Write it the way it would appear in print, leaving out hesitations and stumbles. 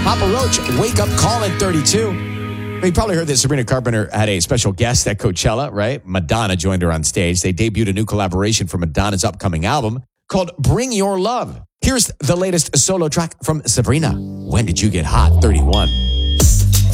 Papa Roach, Wake Up Call at 32. You probably heard that Sabrina Carpenter had a special guest at Coachella, right? Madonna joined her on stage. They debuted a new collaboration for Madonna's upcoming album called Bring Your Love. Here's the latest solo track from Sabrina. When Did You Get Hot? 31.